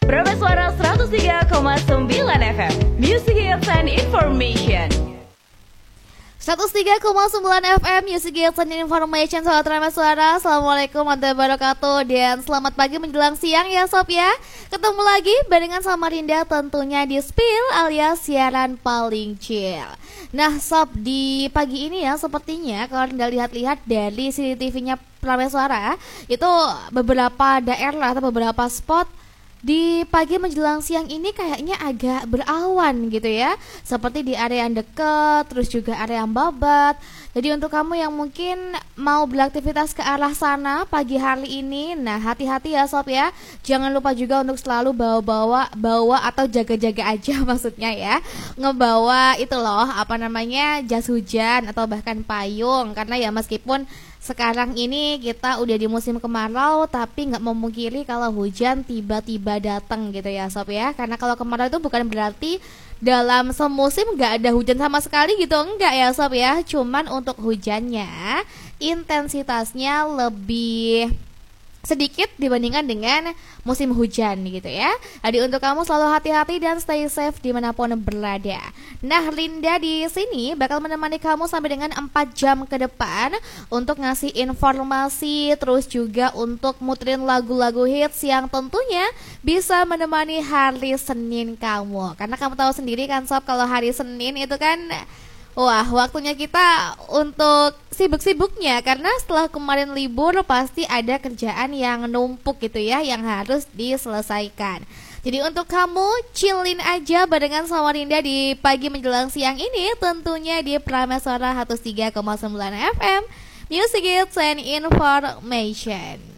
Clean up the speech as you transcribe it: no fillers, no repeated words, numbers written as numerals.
Suara 103,9 FM Music Hits and Information. 103,9 FM Music Hits and Information. Sobat Rama Suara, Assalamualaikum warahmatullahi wabarakatuh. Dan selamat pagi menjelang siang ya sob ya. Ketemu lagi barengan sama Rinda tentunya di Spill alias siaran paling chill. Nah sob, di pagi ini ya sepertinya kalau Rinda lihat-lihat dari CCTV-nya Rama Suara, itu beberapa daerah atau beberapa spot di pagi menjelang siang ini kayaknya agak berawan gitu ya. Seperti di area yang dekat, terus juga area yang babat. Jadi untuk kamu yang mungkin mau beraktivitas ke arah sana pagi hari ini, nah hati-hati ya sob ya. Jangan lupa juga untuk selalu bawa atau jaga-jaga aja maksudnya ya. Ngebawa itu loh, jas hujan atau bahkan payung. Karena ya meskipun sekarang ini kita udah di musim kemarau, tapi nggak memungkiri kalau hujan tiba-tiba datang gitu ya sob ya. Karena kalau kemarau itu bukan berarti dalam semusim nggak ada hujan sama sekali gitu, enggak ya sob ya. Cuman untuk hujannya intensitasnya lebih sedikit dibandingkan dengan musim hujan gitu ya. Jadi untuk kamu selalu hati-hati dan stay safe dimanapun berada. Nah Linda di sini bakal menemani kamu sampai dengan 4 jam ke depan untuk ngasih informasi, terus juga untuk muterin lagu-lagu hits yang tentunya bisa menemani hari Senin kamu. Karena kamu tahu sendiri kan sob, kalau hari Senin itu kan wah, waktunya kita untuk sibuk-sibuknya. Karena setelah kemarin libur pasti ada kerjaan yang numpuk gitu ya, yang harus diselesaikan. Jadi untuk kamu chillin aja barengan sama Rinda di pagi menjelang siang ini, tentunya di Prameswara 103,9 FM Music Hits and Information.